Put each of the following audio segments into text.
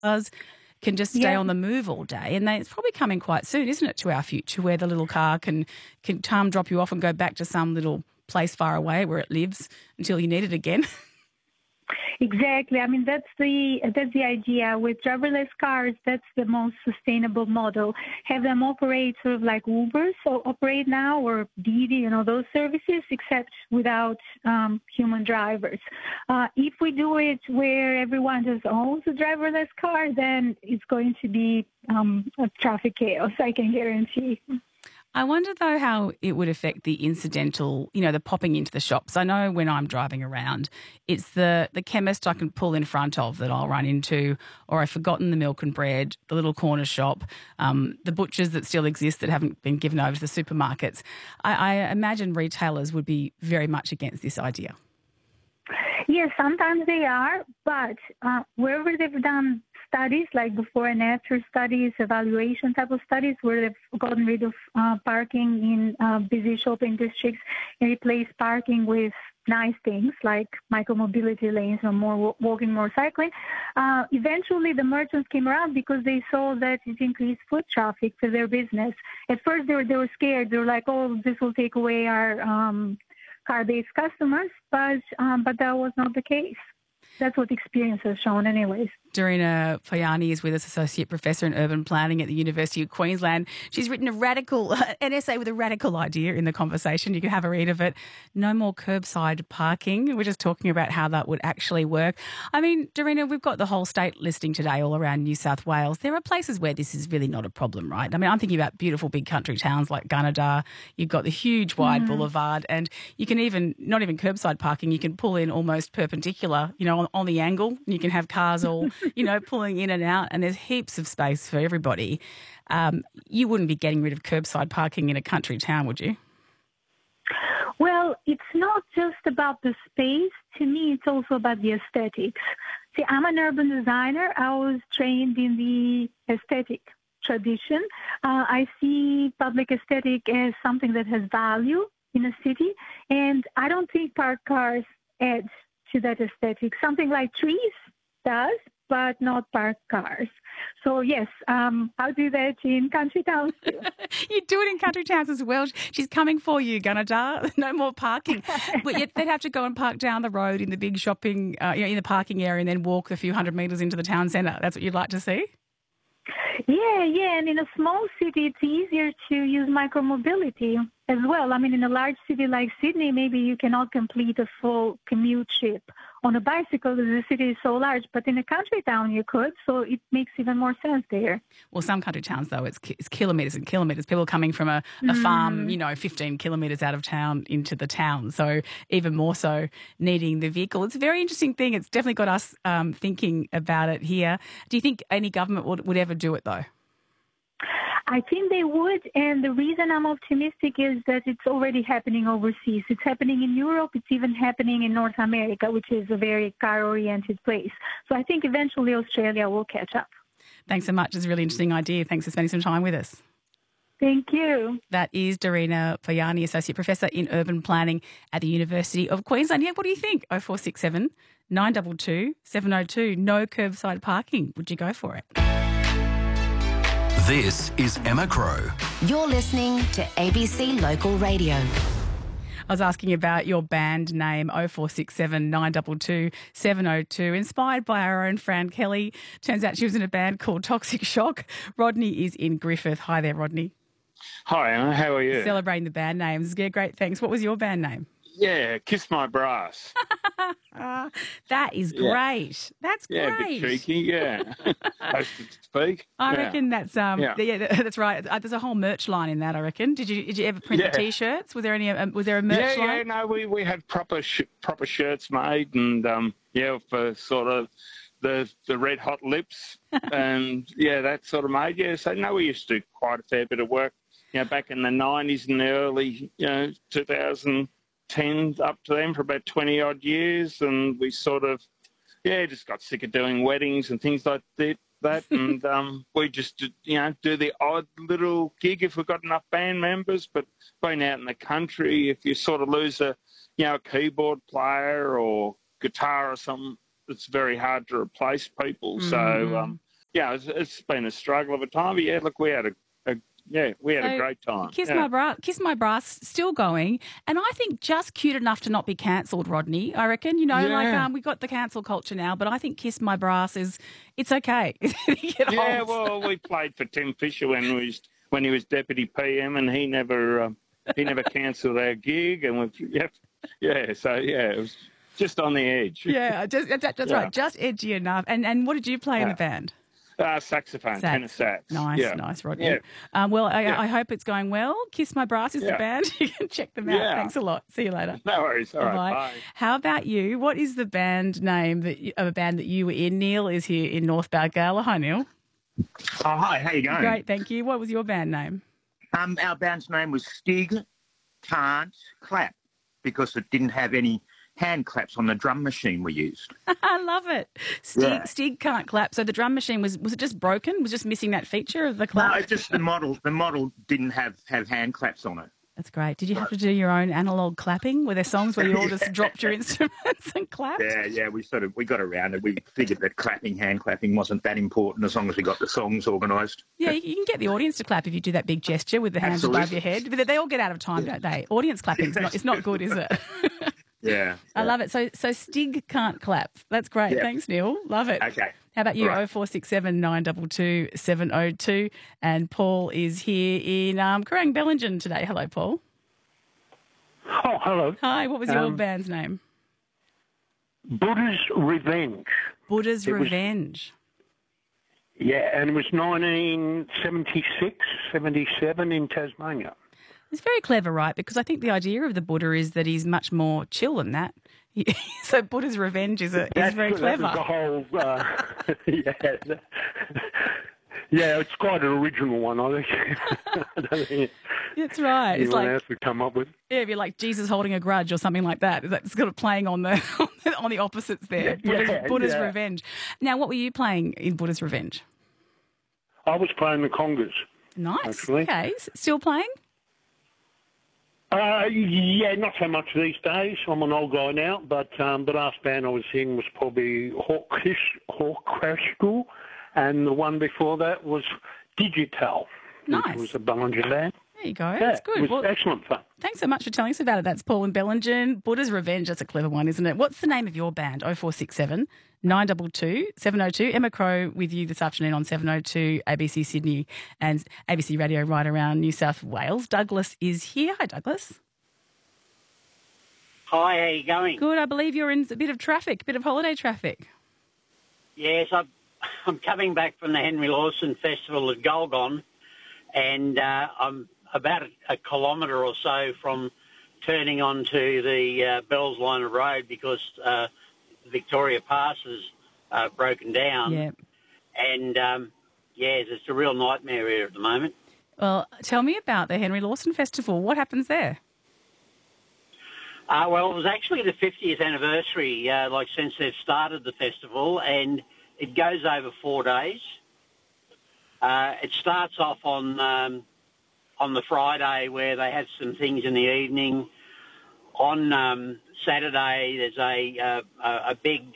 cars can just stay on the move all day. And it's probably coming quite soon, isn't it, to our future, where the little car can drop you off and go back to some little place far away where it lives until you need it again. Exactly. I mean, that's the idea. With driverless cars, that's the most sustainable model. Have them operate sort of like Uber, so operate now, or Didi, those services, except without human drivers. If we do it where everyone just owns a driverless car, then it's going to be a traffic chaos, I can guarantee. I wonder, though, how it would affect the incidental, the popping into the shops. I know when I'm driving around, it's the chemist I can pull in front of that I'll run into, or I've forgotten the milk and bread, the little corner shop, the butchers that still exist that haven't been given over to the supermarkets. I imagine retailers would be very much against this idea. Yes, sometimes they are, but wherever they've done studies, like before and after studies, evaluation type of studies, where they've gotten rid of parking in busy shopping districts and replaced parking with nice things like micromobility lanes or more walking, more cycling, eventually the merchants came around because they saw that it increased foot traffic to their business. At first they were scared. They were like, oh, this will take away our car-based customers, but that was not the case. That's what experience has shown anyways. Darina Fayani is with us, Associate Professor in Urban Planning at the University of Queensland. She's written an essay with a radical idea in the conversation. You can have a read of it. No more curbside parking. We're just talking about how that would actually work. I mean, Darina, we've got the whole state listing today all around New South Wales. There are places where this is really not a problem, right? I mean, I'm thinking about beautiful big country towns like Gunnedah. You've got the huge wide boulevard, and you can not even curbside parking, you can pull in almost perpendicular, on the angle, and you can have cars all pulling in and out, and there's heaps of space for everybody. You wouldn't be getting rid of curbside parking in a country town, would you? Well, it's not just about the space. To me, it's also about the aesthetics. See, I'm an urban designer. I was trained in the aesthetic tradition. I see public aesthetic as something that has value in a city, and I don't think parked cars add to that aesthetic. Something like trees does, but not parked cars. So yes, I'll do that in country towns too. You do it in country towns as well. She's coming for you, Gunnedah. No more parking. But yet they'd have to go and park down the road in the big shopping, in the parking area, and then walk a few hundred metres into the town centre. That's what you'd like to see? Yeah. And in a small city, it's easier to use micromobility as well. I mean, in a large city like Sydney, maybe you cannot complete a full commute trip on a bicycle because the city is so large. But in a country town, you could. So it makes even more sense there. Well, some country towns, though, it's kilometres and kilometres. People coming from a farm, 15 kilometres out of town into the town. So even more so needing the vehicle. It's a very interesting thing. It's definitely got us thinking about it here. Do you think any government would ever do it, though? I think they would, and the reason I'm optimistic is that it's already happening overseas. It's happening in Europe. It's even happening in North America, which is a very car-oriented place. So I think eventually Australia will catch up. Thanks so much. It's a really interesting idea. Thanks for spending some time with us. Thank you. That is Darina Fayani, Associate Professor in Urban Planning at the University of Queensland. Yeah, what do you think? 0467 922 702. No curbside parking. Would you go for it? This is Emma Crow. You're listening to ABC Local Radio. I was asking about your band name, 0467 922 702, inspired by our own Fran Kelly. Turns out she was in a band called Toxic Shock. Rodney is in Griffith. Hi there, Rodney. Hi, Emma. How are you? Celebrating the band names. Yeah, great, thanks. What was your band name? Yeah, Kiss My Brass. That is great. That's great. Yeah, a bit cheeky, yeah. So to speak. I reckon that's that's right. There's a whole merch line in that, I reckon. Did you ever print the T-shirts? Was there a merch line? Yeah, no, we had proper shirts made, and for sort of the red hot lips, and that sort of made. Yeah, so no, we used to do quite a fair bit of work. Back in the 90s and the early 2010 up to them for about 20 odd years, and we sort of just got sick of doing weddings and things like that and we just do the odd little gig if we've got enough band members. But being out in the country, if you sort of lose a keyboard player or guitar or something, it's very hard to replace people. So yeah, it's been a struggle of a time. But yeah, look, we had a great time. Kiss My Brass still going, and I think just cute enough to not be cancelled, Rodney. I reckon, we got the cancel culture now, but I think Kiss My Brass it's okay. Yeah, well, we played for Tim Fisher when he was deputy PM, and he never cancelled our gig, and it was just on the edge. Yeah, that's right, just edgy enough. And what did you play in the band? Saxophone, tenor sax. Nice, Rodney. Yeah. I hope it's going well. Kiss My Brass is the band. You can check them out. Yeah. Thanks a lot. See you later. No worries. All right, bye. How about you? What is the band name of a band that you were in? Neil is here in North Balgala. Hi, Neil. Oh, hi. How you going? Great, thank you. What was your band name? Our band's name was Stig Can't Clap because it didn't have any hand claps on the drum machine we used. I love it. Stig Can't Clap. So the drum machine, was it just broken? Was just missing that feature of the clap? No, it's just the model didn't have hand claps on it. That's great. Did you have to do your own analogue clapping? Were there songs where you all just dropped your instruments and clapped? Yeah, we got around it. We figured that hand clapping wasn't that important as long as we got the songs organised. Yeah, you can get the audience to clap if you do that big gesture with the hands above your head. But they all get out of time, don't they? Audience clapping it's not good, is it? Yeah. I love it. So Stig Can't Clap. That's great. Yeah. Thanks, Neil. Love it. Okay. How about you? Right. 0467 922 702. And Paul is here in Kerang Bellingen today. Hello, Paul. Oh, hello. Hi, what was your band's name? Buddha's Revenge. Buddha's Revenge. And it was 1976, 77 in Tasmania. It's very clever, right? Because I think the idea of the Buddha is that he's much more chill than that. So Buddha's Revenge is very clever. That was the whole, it's quite an original one, I think. That's right. It's anyone like else would come up with. Yeah, it'd be like Jesus holding a grudge or something like that. That's kind of playing on the on the opposites there. Buddha's Revenge. Now, what were you playing in Buddha's Revenge? I was playing the congas. Nice. Actually. Okay. Still playing? Not so much these days. I'm an old guy now, but the last band I was in was probably Hawkcrashkul, and the one before that was Digital. Nice. Which was a Bellingen band. There you go. That's good. It was excellent fun. Thanks so much for telling us about it. That's Paul in Bellingen. Buddha's Revenge. That's a clever one, isn't it? What's the name of your band? 0467 922 702. Emma Crow with you this afternoon on 702 ABC Sydney and ABC Radio right around New South Wales. Douglas is here. Hi, Douglas. Hi, how you going? Good. I believe you're in a bit of traffic, a bit of holiday traffic. Yes, I'm coming back from the Henry Lawson Festival at Golgon, and I'm about a kilometre or so from turning onto the Bells Line of Road because Victoria Pass has broken down. Yeah. And, it's a real nightmare here at the moment. Well, tell me about the Henry Lawson Festival. What happens there? It was actually the 50th anniversary, since they've started the festival, and it goes over 4 days. It starts off on the Friday where they have some things in the evening. On Saturday, there's a big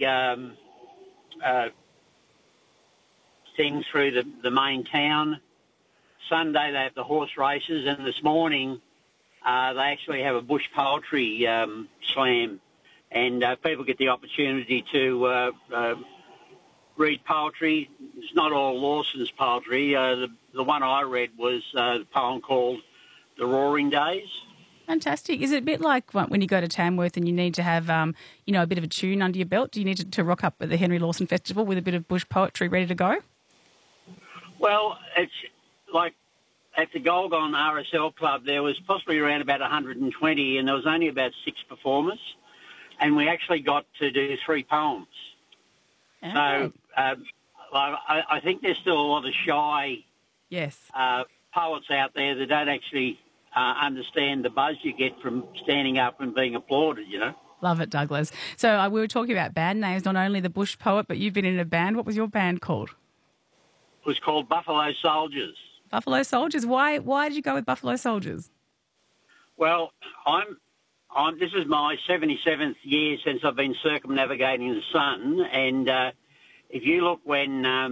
thing through the main town. Sunday, they have the horse races, and this morning they actually have a bush poetry slam, and people get the opportunity to read poetry. It's not all Lawson's poetry. The one I read was the poem called The Roaring Days. Fantastic. Is it a bit like when you go to Tamworth and you need to have, a bit of a tune under your belt? Do you need to rock up at the Henry Lawson Festival with a bit of bush poetry ready to go? Well, it's like at the Golgon RSL Club, there was possibly around about 120, and there was only about 6 performers, and we actually got to do 3 poems. Oh. So I think there's still a lot of shy poets out there that don't actually understand the buzz you get from standing up and being applauded, Love it, Douglas. So we were talking about band names, not only the Bush Poet, but you've been in a band. What was your band called? It was called Buffalo Soldiers. Buffalo Soldiers. Why did you go with Buffalo Soldiers? Well, this is my 77th year since I've been circumnavigating the sun, and if you look when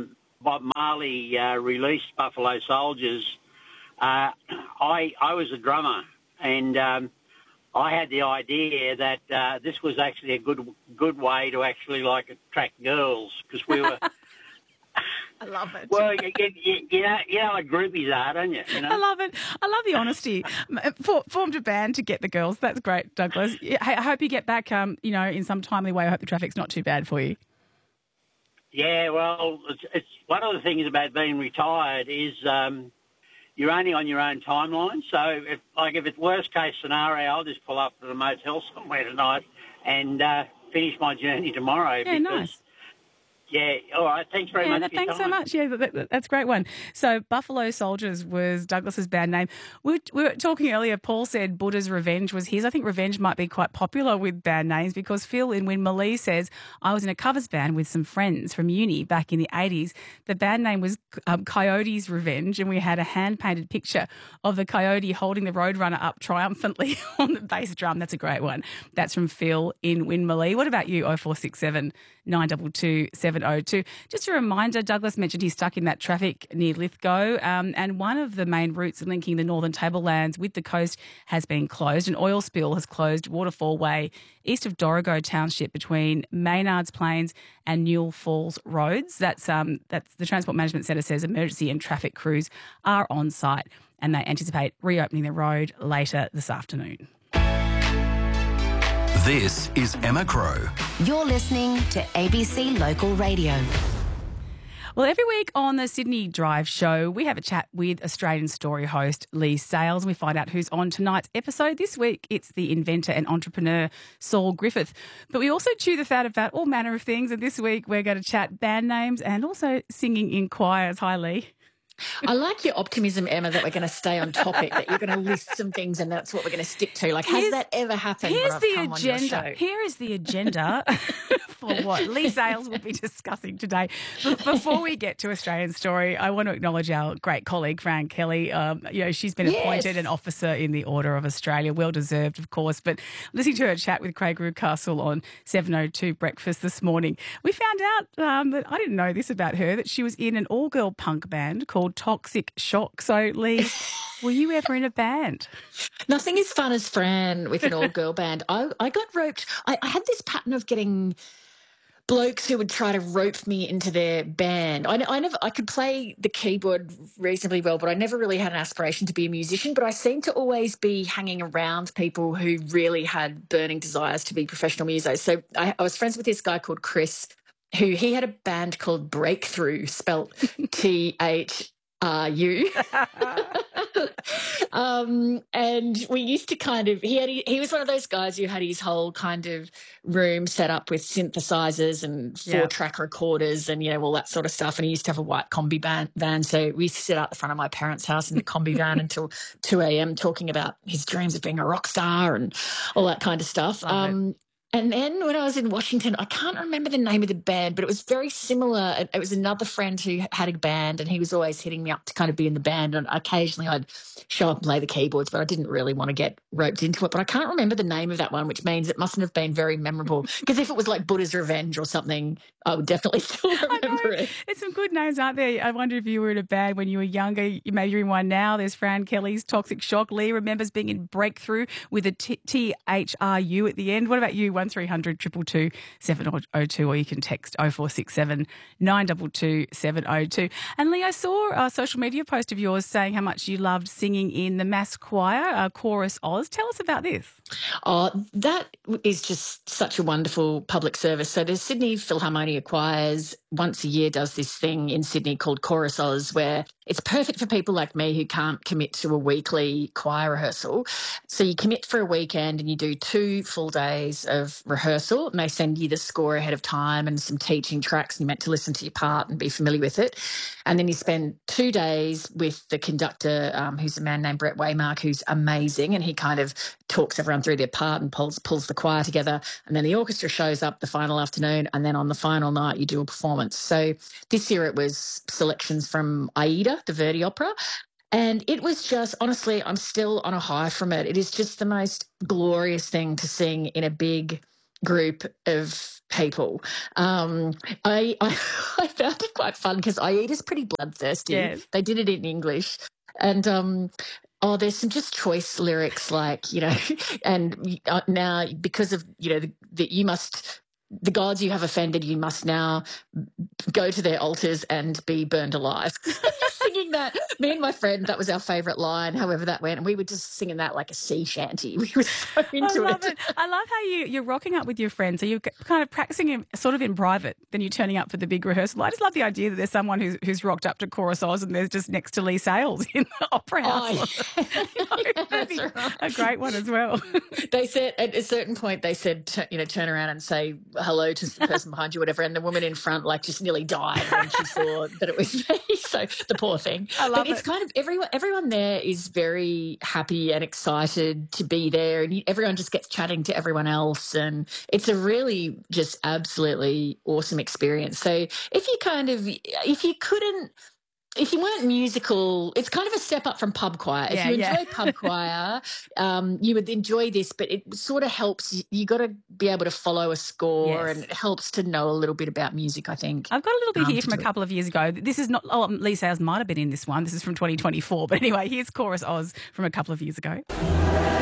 Bob Marley released Buffalo Soldiers, I was a drummer, and I had the idea that this was actually a good way to actually like attract girls, because we were. I love it. Well, you know what groupies are, don't you? I love it. I love the honesty. Formed a band to get the girls. That's great, Douglas. I hope you get back, in some timely way. I hope the traffic's not too bad for you. Yeah, well, it's one of the things about being retired is you're only on your own timeline. So if it's worst case scenario, I'll just pull up at a motel somewhere tonight and finish my journey tomorrow. Yeah, nice. Yeah, all right. Thanks very much for your thanks time. so much. Yeah, that's a great one. So Buffalo Soldiers was Douglas's band name. We were talking earlier, Paul said Buddha's Revenge was his. I think Revenge might be quite popular with band names because Phil in Winmalee says, I was in a covers band with some friends from uni back in the 80s. The band name was Coyote's Revenge, and we had a hand-painted picture of the coyote holding the Roadrunner up triumphantly on the bass drum. That's a great one. That's from Phil in Winmalee. What about you, 0467 922 702? Just a reminder, Douglas mentioned he's stuck in that traffic near Lithgow, and one of the main routes linking the Northern Tablelands with the coast has been closed. An oil spill has closed Waterfall Way east of Dorrigo Township between Maynards Plains and Newell Falls roads. That's the Transport Management Centre says emergency and traffic crews are on site and they anticipate reopening the road later this afternoon. This is Emma Crow. You're listening to ABC Local Radio. Well, every week on the Sydney Drive show, we have a chat with Australian Story host Lee Sales, and we find out who's on tonight's episode. This week, it's the inventor and entrepreneur Saul Griffith. But we also chew the fat about all manner of things, and this week we're going to chat band names and also singing in choirs. Hi, Lee. I like your optimism, Emma, that we're going to stay on topic, that you're going to list some things and that's what we're going to stick to. Like, has that ever happened? Here's the agenda. On your show? Here is the agenda for what Lee Sales will be discussing today. But before we get to Australian Story, I want to acknowledge our great colleague, Fran Kelly. She's been appointed an officer in the Order of Australia. Well deserved, of course. But listening to her chat with Craig Rucastle on 702 Breakfast this morning, we found out that I didn't know this about her, that she was in an all-girl punk band called Toxic Shock. So, Lee, were you ever in a band? Nothing as fun as Fran with an all-girl band. I got roped. I had this pattern of getting blokes who would try to rope me into their band. I could play the keyboard reasonably well, but I never really had an aspiration to be a musician. But I seemed to always be hanging around people who really had burning desires to be professional musos. So I was friends with this guy called Chris, who he had a band called Breakthrough, spelt THRU. And we used to kind of, he was one of those guys who had his whole kind of room set up with synthesizers and 4-track recorders and, all that sort of stuff. And he used to have a white combi van. So we used to sit out the front of my parents' house in the combi van until 2 a.m. talking about his dreams of being a rock star and all that kind of stuff. And then when I was in Washington, I can't remember the name of the band, but it was very similar. It was another friend who had a band, and he was always hitting me up to kind of be in the band. And occasionally I'd show up and play the keyboards, but I didn't really want to get roped into it. But I can't remember the name of that one, which means it mustn't have been very memorable. Because if it was like Buddha's Revenge or something, I would definitely still remember it. There's some good names, aren't there? I wonder if you were in a band when you were younger. Maybe you're in one now. There's Fran Kelly's Toxic Shock. Lee remembers being in Breakthrough with a THRU at the end. What about you? 1300 222 702, or you can text 0467 922 702. And Lee, I saw a social media post of yours saying how much you loved singing in the mass choir, Chorus Oz. Tell us about this. Oh, that is just such a wonderful public service. So the Sydney Philharmonia Choirs once a year does this thing in Sydney called Chorus Oz, where it's perfect for people like me who can't commit to a weekly choir rehearsal. So you commit for a weekend and you do 2 full days of rehearsal, and they send you the score ahead of time and some teaching tracks, and you're meant to listen to your part and be familiar with it. And then you spend 2 days with the conductor, who's a man named Brett Waymark, who's amazing, and he kind of talks everyone through their part and pulls the choir together. And then the orchestra shows up the final afternoon, and then on the final night you do a performance. So this year it was selections from Aida, the Verdi opera. And it was just, honestly, I'm still on a high from it. It is just the most glorious thing to sing in a big group of people. I found it quite fun because Aida's pretty bloodthirsty. Yes. They did it in English. And there's some just choice lyrics like, and now because of, that you must, the gods you have offended, you must now go to their altars and be burned alive. Singing that, me and my friend, that was our favourite line, however that went, and we were just singing that like a sea shanty. We were so into I love it. I love how you're rocking up with your friends. So you're kind of practicing him sort of in private, then you're turning up for the big rehearsal. I just love the idea that there's someone who's rocked up to Chorus Oz and there's just next to Lee Sales in the Opera House. That'd be a great one as well. They said at a certain point, they said, turn around and say hello to the person behind you, whatever, and the woman in front just nearly died when she saw that it was me. So the poor thing. I love it. It's kind of everyone there is very happy and excited to be there, and everyone just gets chatting to everyone else, and it's a really just absolutely awesome experience. So if you weren't musical, it's kind of a step up from pub choir. If you enjoy pub choir, you would enjoy this, but it sort of helps. You got to be able to follow a score, and it helps to know a little bit about music, I think. I've got a little bit here from a couple of years ago. This is not, Lee Sales might have been in this one. This is from 2024. But anyway, here's Chorus Oz from a couple of years ago.